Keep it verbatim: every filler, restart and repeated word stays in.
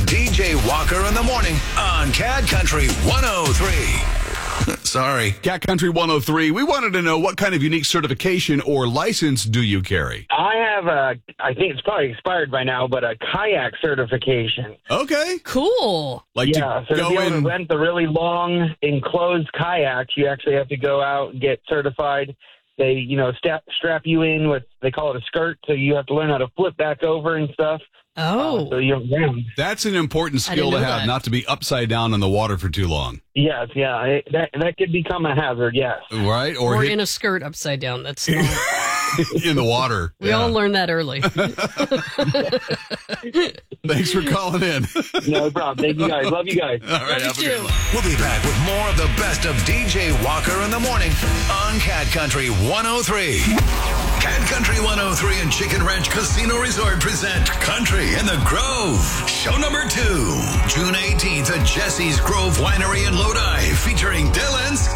D J Walker in the morning on Cat Country one oh three. Sorry. Cat Country one oh three. We wanted to know, what kind of unique certification or license do you carry? I have a, I think it's probably expired by now, but a kayak certification. Okay. Cool. Like yeah, to so to go be able in. to rent the really long enclosed kayaks, you actually have to go out and get certified. They, you know, strap, strap you in with, they call it a skirt, so you have to learn how to flip back over and stuff. Oh. Uh, so you don't drown. That's an important I didn't skill to know have, that. not to be upside down in the water for too long. Yes, yeah, it, that that could become a hazard. Yes. Right? Or, Or hit in a skirt upside down. That's not. in the water. We Yeah. all learned that early. Thanks for calling in. No problem. Thank you guys. Love you guys. All right, Love have you a good too. one. We'll be back with more of the best of D J Walker in the morning on Cat Country one oh three. Cat Country one oh three and Chicken Ranch Casino Resort present Country in the Grove. Show number two, June eighteenth at Jesse's Grove Winery in Lodi.